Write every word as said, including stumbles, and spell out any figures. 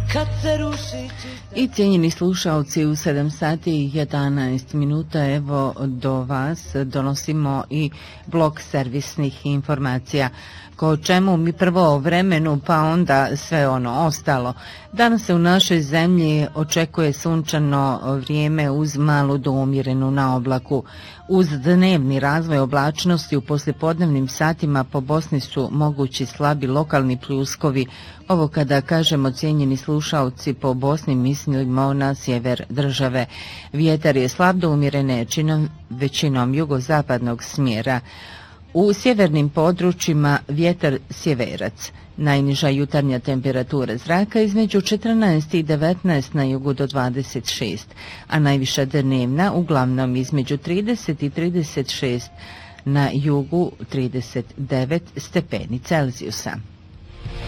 I cijenjeni slušalci, u sedam sati i jedanaest minuta evo do vas donosimo i blok servisnih informacija. Ko čemu mi prvo o vremenu pa onda sve ono ostalo. Danas se u našoj zemlji očekuje sunčano vrijeme uz malu do umjerenu na oblaku. Uz dnevni razvoj oblačnosti u poslijepodnevnim satima po Bosni su mogući slabi lokalni pljuskovi. Ovo kada kažemo cijenjeni slušalci po Bosni mislimo na sjever države. Vjetar je slab do umjerene činom, većinom jugozapadnog smjera. U sjevernim područjima vjetar sjeverac. Najniža jutarnja temperatura zraka između četrnaest i devetnaest na jugu do dvadeset šest, a najviša dnevna uglavnom između trideset i trideset šest, na jugu trideset devet stepeni Celzijusa.